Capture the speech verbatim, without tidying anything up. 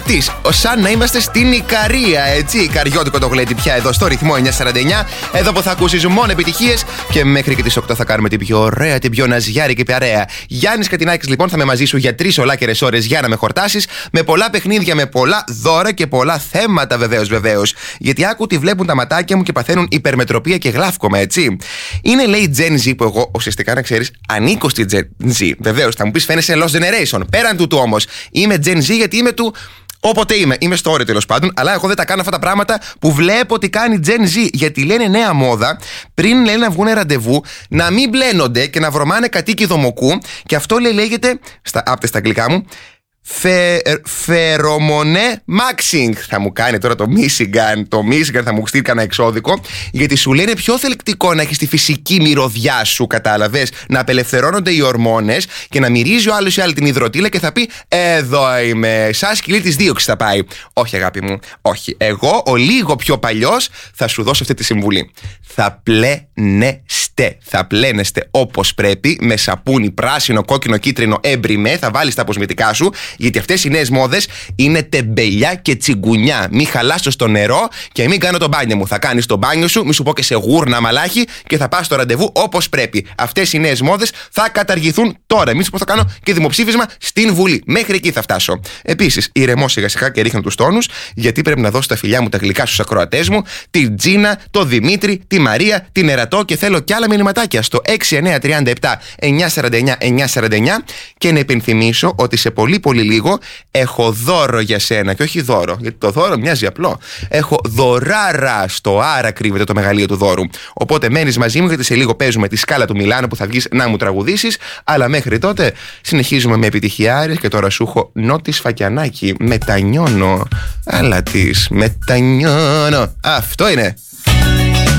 της, σαν να είμαστε στην Ικαρία, έτσι. Ικαριώτικο το γλέντι πια εδώ στο ρυθμό εννιακόσια σαράντα εννιά. Εδώ που θα ακούσεις μόνο επιτυχίες και μέχρι και τις οκτώ θα κάνουμε την πιο ωραία, την πιο ναζιάρικη παρέα. Γιάννης Κατινάκης λοιπόν θα είμαι μαζί σου για τρεις ολάκερες ώρες για να με χορτάσεις. Με πολλά παιχνίδια, με πολλά δώρα και πολλά θέματα βεβαίως, βεβαίως. Γιατί άκου τι βλέπουν τα ματάκια μου και παθαίνουν υπερμετροπία και γλάφκομα, έτσι. Είναι λέει Gen Z που εγώ ουσιαστικά να ξέρεις ανήκω στη Gen Z. Βεβαίως θα μου πεις φαίνεσαι Lost Generation. Πέραν τούτου όμως είμαι Gen Z γιατί είμαι του. Όποτε είμαι, είμαι στο όριο τέλος πάντων, αλλά εγώ δεν τα κάνω αυτά τα πράγματα που βλέπω ότι κάνει Gen Z. Γιατί λένε νέα μόδα, πριν λένε να βγουν ραντεβού, να μην μπλένονται και να βρωμάνε κατοίκι δομοκού. Και αυτό λέει, λέγεται, στα, άπτε στα αγγλικά μου, Φε, φερομονέ μάξινγκ. Θα μου κάνει τώρα το Michigan. Το Michigan θα μου στείλει κανένα εξώδικο. Γιατί σου λένε πιο θελκτικό να έχεις τη φυσική μυρωδιά σου, κατάλαβες. Να απελευθερώνονται οι ορμόνες και να μυρίζει ο άλλος ή άλλη την υδροτήλα και θα πει εδώ είμαι. Σαν σκυλί της δίωξης θα πάει. Όχι, αγάπη μου, όχι. Εγώ, ο λίγο πιο παλιός, θα σου δώσω αυτή τη συμβουλή. Θα πλένεστε. Θα πλένεστε όπως πρέπει, με σαπούνι πράσινο, κόκκινο, κίτρινο, έμπριμέ. Θα βάλεις τα αποσμητικά σου. Γιατί αυτές οι νέες μόδες είναι τεμπελιά και τσιγκουνιά. Μην χαλάσω στο νερό και μην κάνω το μπάνιο μου. Θα κάνεις το μπάνιο σου, μη σου πω και σε γούρνα μαλάχι και θα πας στο ραντεβού όπως πρέπει. Αυτές οι νέες μόδες θα καταργηθούν τώρα. Μη σου πω θα κάνω και δημοψήφισμα στην Βουλή. Μέχρι εκεί θα φτάσω. Επίσης, ηρεμό σιγά σιγά και ρίχνω τους τόνους, γιατί πρέπει να δώσω τα φιλιά μου τα γλυκά στους ακροατές μου, την Τζίνα, τον Δημήτρη, τη Μαρία, την Ερατό και θέλω κι άλλα μηνυματάκια στο έξι εννιά τρία επτά εννιακόσια σαράντα εννιά εννιακόσια σαράντα εννιά και να υπενθυμίσω ότι σε πολύ πολύ λίγο έχω δώρο για σένα. Και όχι δώρο, γιατί το δώρο μοιάζει απλό. Έχω δωράρα, στο άρα κρύβεται το μεγαλείο του δώρου. Οπότε μένεις μαζί μου, γιατί σε λίγο παίζουμε τη σκάλα του Μιλάνου που θα βγεις να μου τραγουδήσεις. Αλλά μέχρι τότε συνεχίζουμε με επιτυχιάρες και τώρα σου έχω Νότι Σφακιανάκη. Μετανιώνω. Αλλά τη μετανιώνω. Αυτό είναι.